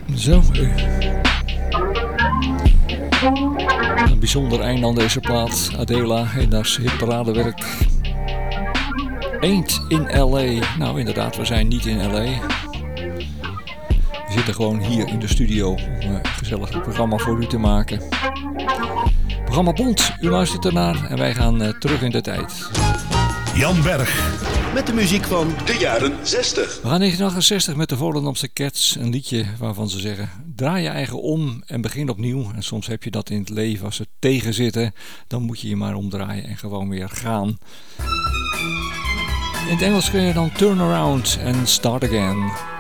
Zo. Een bijzonder einde aan deze plaat. Adela en haar hitparadewerk. Ain't in L.A. Nou inderdaad, we zijn niet in L.A. We zitten gewoon hier in de studio om een gezellig programma voor u te maken. Programma Bond, u luistert ernaar en wij gaan terug in de tijd. Jan Berg. Met de muziek van de jaren 60. We gaan 1968 met de Volendamse Cats. Een liedje waarvan ze zeggen: draai je eigen om en begin opnieuw. En soms heb je dat in het leven. Als ze tegen zitten, dan moet je je maar omdraaien en gewoon weer gaan. In het Engels kun je dan turn around and start again.